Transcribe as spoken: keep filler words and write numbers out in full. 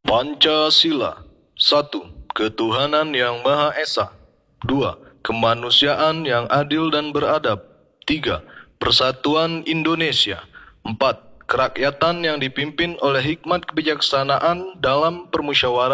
Pancasila. Satu. Ketuhanan yang Maha Esa. Dua. Kemanusiaan yang adil dan beradab. Tiga. Persatuan Indonesia. Empat. Kerakyatan yang dipimpin oleh hikmat kebijaksanaan dalam permusyawaratan